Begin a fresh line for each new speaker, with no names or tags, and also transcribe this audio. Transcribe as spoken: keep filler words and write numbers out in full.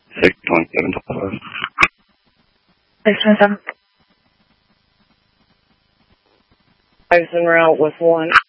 six twenty-seven twelve.
six twenty-seven. I've been route with one.